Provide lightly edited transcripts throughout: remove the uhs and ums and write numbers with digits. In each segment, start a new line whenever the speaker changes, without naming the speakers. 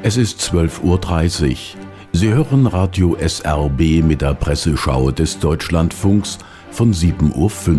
Es ist 12:30 Uhr. Sie hören Radio SRB mit der Presseschau des Deutschlandfunks von 7:05 Uhr.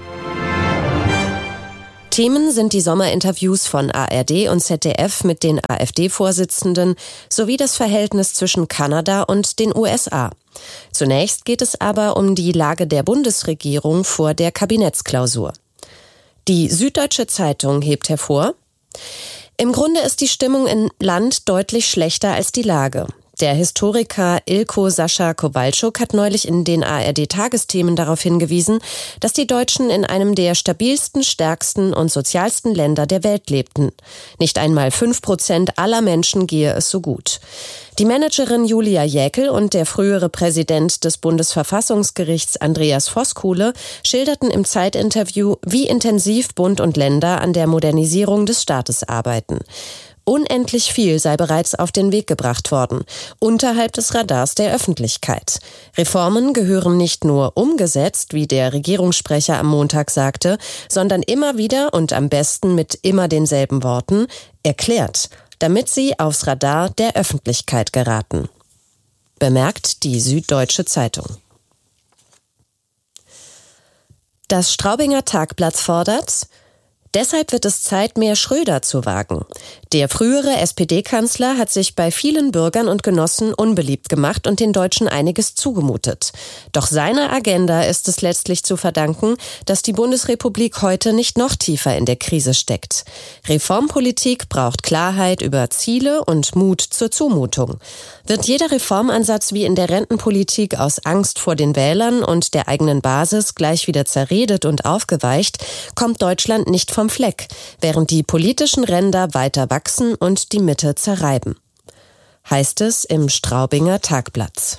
Themen sind die Sommerinterviews von ARD und ZDF mit den AfD-Vorsitzenden sowie das Verhältnis zwischen Kanada und den USA. Zunächst geht es aber um die Lage der Bundesregierung vor der Kabinettsklausur. Die Süddeutsche Zeitung hebt hervor: Im Grunde ist die Stimmung im Land deutlich schlechter als die Lage. Der Historiker Ilko Sascha Kowalczuk hat neulich in den ARD-Tagesthemen darauf hingewiesen, dass die Deutschen in einem der stabilsten, stärksten und sozialsten Länder der Welt lebten. Nicht einmal 5% aller Menschen gehe es so gut. Die Managerin Julia Jäkel und der frühere Präsident des Bundesverfassungsgerichts Andreas Voskuhle schilderten im Zeit-Interview, wie intensiv Bund und Länder an der Modernisierung des Staates arbeiten. Unendlich viel sei bereits auf den Weg gebracht worden, unterhalb des Radars der Öffentlichkeit. Reformen gehören nicht nur umgesetzt, wie der Regierungssprecher am Montag sagte, sondern immer wieder und am besten mit immer denselben Worten erklärt, damit sie aufs Radar der Öffentlichkeit geraten. Bemerkt die Süddeutsche Zeitung. Das Straubinger Tagblatt fordert: Deshalb wird es Zeit, mehr Schröder zu wagen. Der frühere SPD-Kanzler hat sich bei vielen Bürgern und Genossen unbeliebt gemacht und den Deutschen einiges zugemutet. Doch seiner Agenda ist es letztlich zu verdanken, dass die Bundesrepublik heute nicht noch tiefer in der Krise steckt. Reformpolitik braucht Klarheit über Ziele und Mut zur Zumutung. Wird jeder Reformansatz wie in der Rentenpolitik aus Angst vor den Wählern und der eigenen Basis gleich wieder zerredet und aufgeweicht, kommt Deutschland nicht vom Fleck, während die politischen Ränder weiter wachsen und die Mitte zerreiben. Heißt es im Straubinger Tagblatt.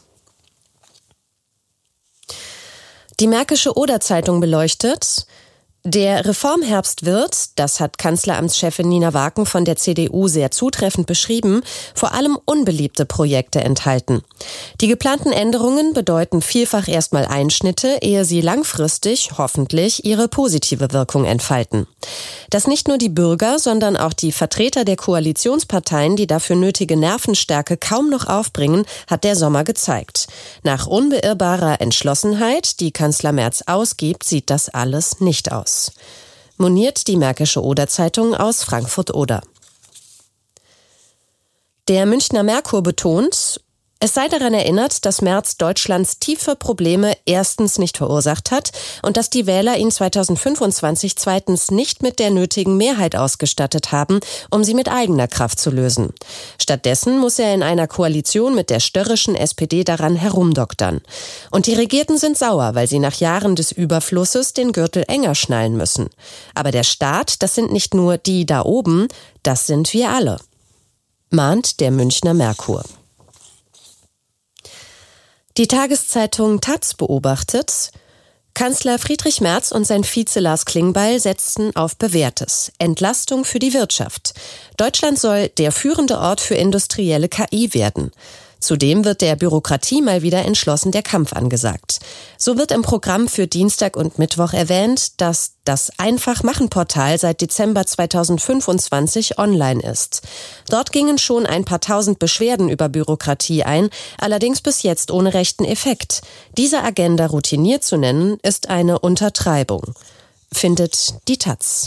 Die Märkische Oder-Zeitung beleuchtet: Der Reformherbst wird, das hat Kanzleramtschefin Nina Waken von der CDU sehr zutreffend beschrieben, vor allem unbeliebte Projekte enthalten. Die geplanten Änderungen bedeuten vielfach erstmal Einschnitte, ehe sie langfristig, hoffentlich, ihre positive Wirkung entfalten. Dass nicht nur die Bürger, sondern auch die Vertreter der Koalitionsparteien die dafür nötige Nervenstärke kaum noch aufbringen, hat der Sommer gezeigt. Nach unbeirrbarer Entschlossenheit, die Kanzler Merz ausgibt, sieht das alles nicht aus. Moniert die Märkische Oder-Zeitung aus Frankfurt-Oder. Der Münchner Merkur betont: Es sei daran erinnert, dass Merz Deutschlands tiefe Probleme erstens nicht verursacht hat und dass die Wähler ihn 2025 zweitens nicht mit der nötigen Mehrheit ausgestattet haben, um sie mit eigener Kraft zu lösen. Stattdessen muss er in einer Koalition mit der störrischen SPD daran herumdoktern. Und die Regierten sind sauer, weil sie nach Jahren des Überflusses den Gürtel enger schnallen müssen. Aber der Staat, das sind nicht nur die da oben, das sind wir alle. Mahnt der Münchner Merkur. Die Tageszeitung taz beobachtet: Kanzler Friedrich Merz und sein Vize Lars Klingbeil setzten auf Bewährtes. Entlastung für die Wirtschaft. Deutschland soll der führende Ort für industrielle KI werden. Zudem wird der Bürokratie mal wieder entschlossen der Kampf angesagt. So wird im Programm für Dienstag und Mittwoch erwähnt, dass das Einfach-Machen-Portal seit Dezember 2025 online ist. Dort gingen schon ein paar tausend Beschwerden über Bürokratie ein, allerdings bis jetzt ohne rechten Effekt. Diese Agenda routiniert zu nennen, ist eine Untertreibung, findet die taz.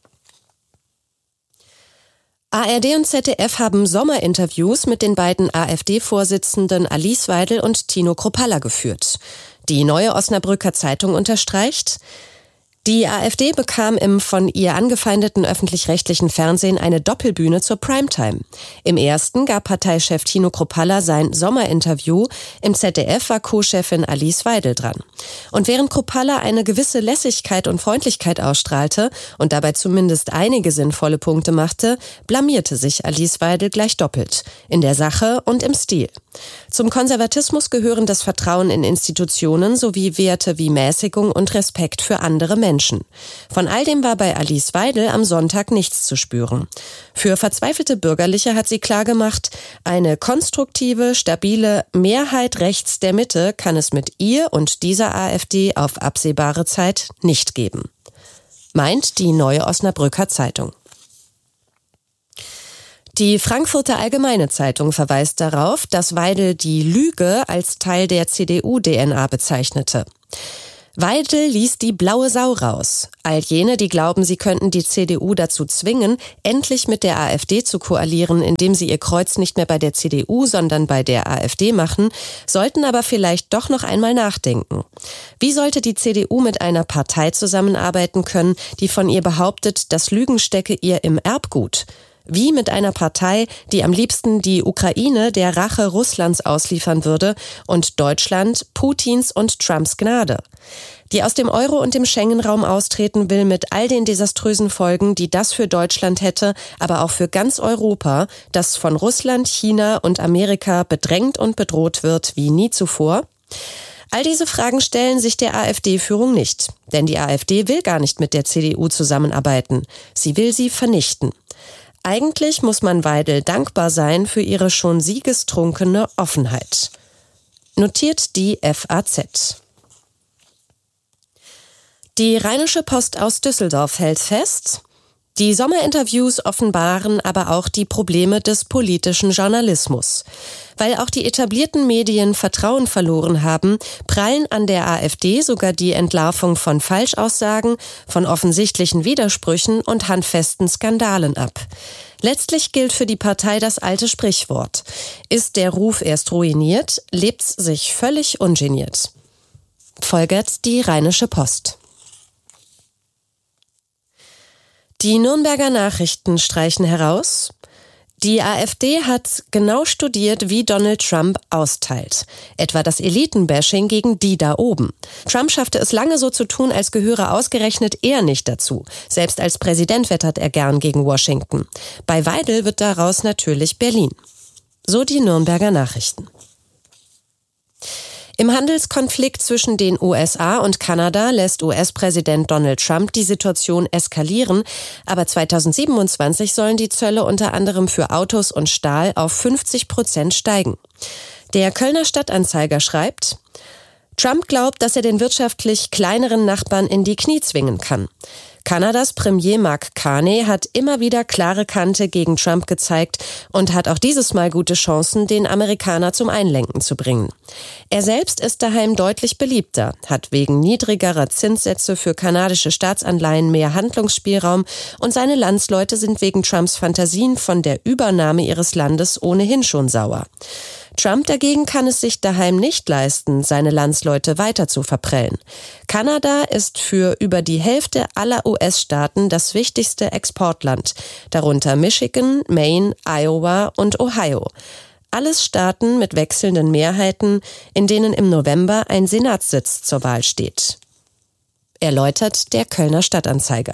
ARD und ZDF haben Sommerinterviews mit den beiden AfD-Vorsitzenden Alice Weidel und Tino Kruppalla geführt. Die Neue Osnabrücker Zeitung unterstreicht: Die AfD bekam im von ihr angefeindeten öffentlich-rechtlichen Fernsehen eine Doppelbühne zur Primetime. Im ersten gab Parteichef Tino Kruppalla sein Sommerinterview, im ZDF war Co-Chefin Alice Weidel dran. Und während Kruppalla eine gewisse Lässigkeit und Freundlichkeit ausstrahlte und dabei zumindest einige sinnvolle Punkte machte, blamierte sich Alice Weidel gleich doppelt, in der Sache und im Stil. Zum Konservatismus gehören das Vertrauen in Institutionen sowie Werte wie Mäßigung und Respekt für andere Menschen. Von all dem war bei Alice Weidel am Sonntag nichts zu spüren. Für verzweifelte Bürgerliche hat sie klargemacht, eine konstruktive, stabile Mehrheit rechts der Mitte kann es mit ihr und dieser AfD auf absehbare Zeit nicht geben. Meint die Neue Osnabrücker Zeitung. Die Frankfurter Allgemeine Zeitung verweist darauf, dass Weidel die Lüge als Teil der CDU-DNA bezeichnete. Weidel ließ die blaue Sau raus. All jene, die glauben, sie könnten die CDU dazu zwingen, endlich mit der AfD zu koalieren, indem sie ihr Kreuz nicht mehr bei der CDU, sondern bei der AfD machen, sollten aber vielleicht doch noch einmal nachdenken. Wie sollte die CDU mit einer Partei zusammenarbeiten können, die von ihr behauptet, das Lügen stecke ihr im Erbgut? Wie mit einer Partei, die am liebsten die Ukraine der Rache Russlands ausliefern würde und Deutschland Putins und Trumps Gnade. Die aus dem Euro und dem Schengen-Raum austreten will mit all den desaströsen Folgen, die das für Deutschland hätte, aber auch für ganz Europa, das von Russland, China und Amerika bedrängt und bedroht wird wie nie zuvor. All diese Fragen stellen sich der AfD-Führung nicht. Denn die AfD will gar nicht mit der CDU zusammenarbeiten. Sie will sie vernichten. Eigentlich muss man Weidel dankbar sein für ihre schon siegestrunkene Offenheit. Notiert die FAZ. Die Rheinische Post aus Düsseldorf hält fest: Die Sommerinterviews offenbaren aber auch die Probleme des politischen Journalismus. Weil auch die etablierten Medien Vertrauen verloren haben, prallen an der AfD sogar die Entlarvung von Falschaussagen, von offensichtlichen Widersprüchen und handfesten Skandalen ab. Letztlich gilt für die Partei das alte Sprichwort: Ist der Ruf erst ruiniert, lebt's sich völlig ungeniert. Folgert die Rheinische Post. Die Nürnberger Nachrichten streichen heraus: Die AfD hat genau studiert, wie Donald Trump austeilt. Etwa das Elitenbashing gegen die da oben. Trump schaffte es lange so zu tun, als gehöre ausgerechnet er nicht dazu. Selbst als Präsident wettert er gern gegen Washington. Bei Weidel wird daraus natürlich Berlin. So die Nürnberger Nachrichten. Im Handelskonflikt zwischen den USA und Kanada lässt US-Präsident Donald Trump die Situation eskalieren, aber 2027 sollen die Zölle unter anderem für Autos und Stahl auf 50% steigen. Der Kölner Stadtanzeiger schreibt: Trump glaubt, dass er den wirtschaftlich kleineren Nachbarn in die Knie zwingen kann. Kanadas Premier Mark Carney hat immer wieder klare Kante gegen Trump gezeigt und hat auch dieses Mal gute Chancen, den Amerikaner zum Einlenken zu bringen. Er selbst ist daheim deutlich beliebter, hat wegen niedrigerer Zinssätze für kanadische Staatsanleihen mehr Handlungsspielraum und seine Landsleute sind wegen Trumps Fantasien von der Übernahme ihres Landes ohnehin schon sauer. Trump dagegen kann es sich daheim nicht leisten, seine Landsleute weiter zu verprellen. Kanada ist für über die Hälfte aller US-Staaten das wichtigste Exportland, darunter Michigan, Maine, Iowa und Ohio. Alles Staaten mit wechselnden Mehrheiten, in denen im November ein Senatssitz zur Wahl steht. Erläutert der Kölner Stadtanzeiger.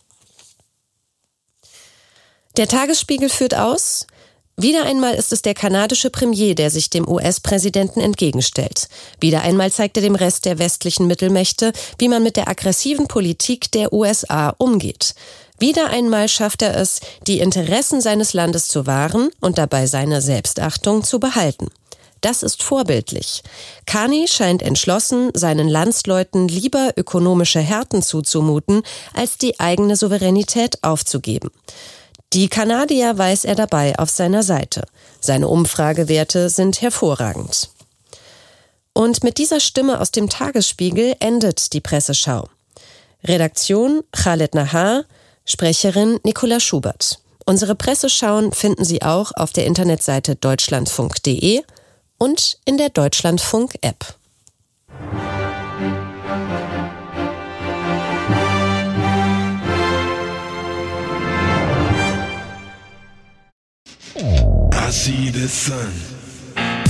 Der Tagesspiegel führt aus: Wieder einmal ist es der kanadische Premier, der sich dem US-Präsidenten entgegenstellt. Wieder einmal zeigt er dem Rest der westlichen Mittelmächte, wie man mit der aggressiven Politik der USA umgeht. Wieder einmal schafft er es, die Interessen seines Landes zu wahren und dabei seine Selbstachtung zu behalten. Das ist vorbildlich. Carney scheint entschlossen, seinen Landsleuten lieber ökonomische Härten zuzumuten, als die eigene Souveränität aufzugeben. Die Kanadier weiß er dabei auf seiner Seite. Seine Umfragewerte sind hervorragend. Und mit dieser Stimme aus dem Tagesspiegel endet die Presseschau. Redaktion Khaled Nahar, Sprecherin Nicola Schubert. Unsere Presseschauen finden Sie auch auf der Internetseite deutschlandfunk.de und in der Deutschlandfunk-App.
I see the sun.